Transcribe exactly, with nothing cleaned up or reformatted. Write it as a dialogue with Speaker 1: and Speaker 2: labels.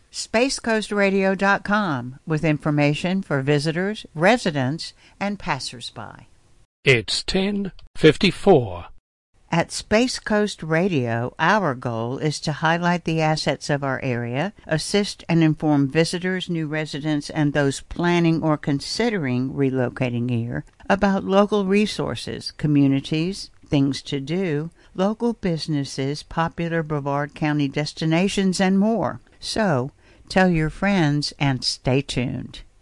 Speaker 1: space coast radio dot com with information for visitors, residents, and passersby.
Speaker 2: It's ten fifty-four.
Speaker 1: At Space Coast Radio, our goal is to highlight the assets of our area, assist and inform visitors, new residents, and those planning or considering relocating here about local resources, communities, things to do, local businesses, popular Brevard County destinations, and more. So, tell your friends and stay tuned.